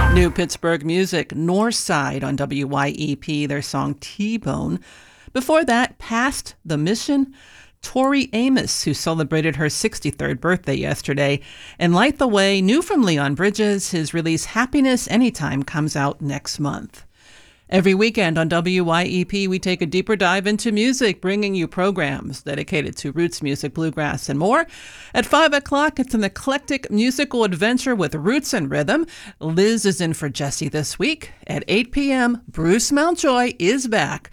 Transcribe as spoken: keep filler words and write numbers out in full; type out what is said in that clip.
New Pittsburgh music, Northside on W Y E P, their song T-Bone. Before that, Past the Mission, Tori Amos, who celebrated her sixty-third birthday yesterday. And Light the Way, new from Leon Bridges, his release Happiness Anytime comes out next month. Every weekend on W Y E P, we take a deeper dive into music, bringing you programs dedicated to roots music, bluegrass, and more. At five o'clock, it's an eclectic musical adventure with roots and rhythm. Liz is in for Jesse this week. At eight p.m., Bruce Mountjoy is back